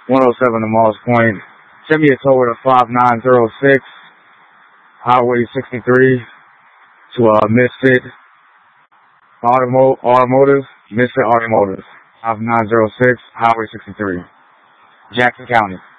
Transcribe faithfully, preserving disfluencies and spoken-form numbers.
one oh seven to Moss Point. Send me a tow to five nine zero six, Highway sixty-three, to uh, Misfit Automo- Automotive, Misfit Automotive, five nine zero six, Highway sixty-three, Jackson County.